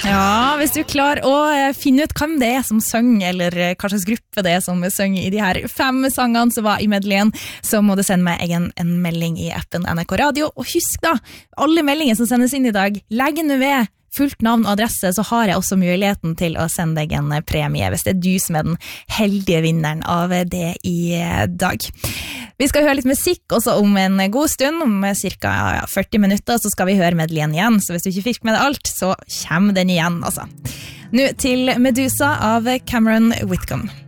Ja, hvis du klarer å finne ut hvem det som synger, eller hva slags gruppe det som synger i de her 5 sangene som var i medleyen, så må du sende meg en melding i appen NRK Radio. Og husk da, alle meldinger som sendes inn i dag, legg nå ved fullt navn og adresse, så har jeg også muligheten til å sende deg en premie, hvis det er du som er den heldige vinneren av det i dag. Vi skal høre litt musikk også om en god stund, om cirka 40 minutter, så skal vi høre medleyen igjen, så hvis du ikke fikk med deg alt, så kommer den igjen, altså. Nå til Medusa av Cameron Whitcomb.